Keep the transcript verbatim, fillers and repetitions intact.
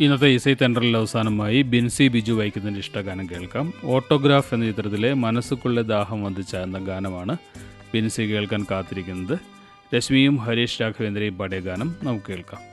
ഇന്നത്തെ ഇസൈ തെൻഡറിൽ അവസാനമായി ബിൻസി ബിജു വായിക്കുന്നതിൻ്റെ ഇഷ്ടഗാനം കേൾക്കാം. ഓട്ടോഗ്രാഫ് എന്ന ചിത്രത്തിലെ മനസ്സുക്കുള്ള ദാഹം വധിച്ച എന്ന ഗാനമാണ് ബിൻസി കേൾക്കാൻ കാത്തിരിക്കുന്നത്. രശ്മിയും ഹരീഷ് രാഘവേന്ദ്രയും പാടിയ ഗാനം നമുക്ക് കേൾക്കാം.